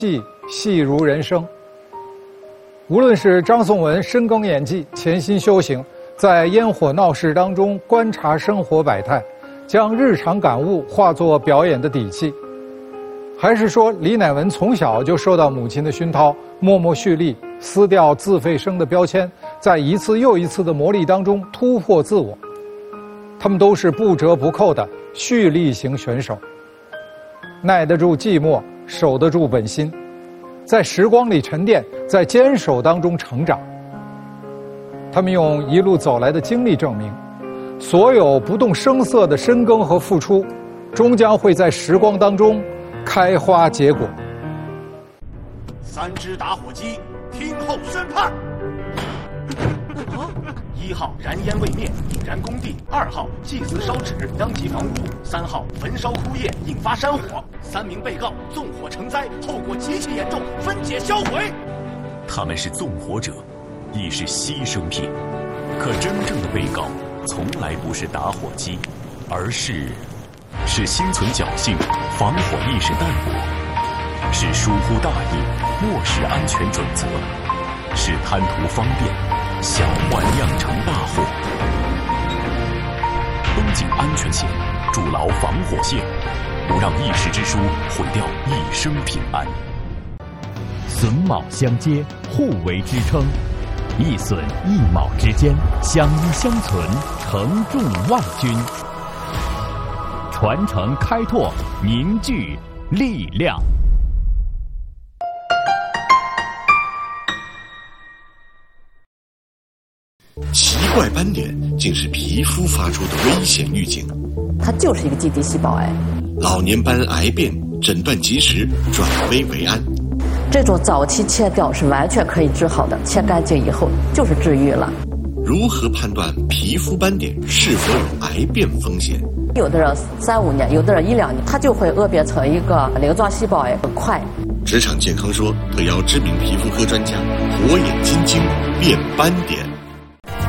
戏如人生。无论是张颂文深耕演技，潜心修行，在烟火闹市当中观察生活百态，将日常感悟化作表演的底气；还是说李乃文从小就受到母亲的熏陶，默默蓄力，撕掉自费生的标签，在一次又一次的磨砺当中突破自我。他们都是不折不扣的蓄力型选手，耐得住寂寞，守得住本心，在时光里沉淀，在坚守当中成长。他们用一路走来的经历证明，所有不动声色的深耕和付出，终将会在时光当中开花结果。 3支打火机，听候宣判。1号燃烟未灭，引燃工地；2号祭祀烧纸，殃及房屋；3号焚烧枯叶，引发山火。3名被告纵火成灾，后果极其严重，分解销毁。 他们是纵火者，亦是牺牲品。可真正的被告，从来不是打火机，而是心存侥幸，防火意识淡薄，是疏忽大意，漠视安全准则，是贪图方便，小患酿成大祸。绷紧安全线，筑牢防火线，不让一时之疏毁掉一生平安。 榫卯相接，互为支撑，一榫一卯之间，相依相存，承重万钧。传承开拓，凝聚力量。 奇怪斑点竟是皮肤发出的危险预警， 它就是一个基底细胞癌。 老年斑癌变，诊断及时，转危为安。 这种早期切掉是完全可以治好的，切干净以后就是治愈了。 如何判断皮肤斑点是否有癌变风险？ 有的人3、5年，有的人1、2年，它就会恶变成一个鳞状细胞癌，很快。 职场健康说特邀知名皮肤科专家火眼金睛辨斑点。